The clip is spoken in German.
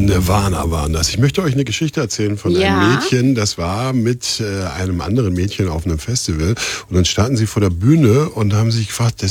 Nirvana waren das. Ich möchte euch eine Geschichte erzählen von einem Mädchen, das war mit einem anderen Mädchen auf einem Festival und dann standen sie vor der Bühne und haben sich gefragt,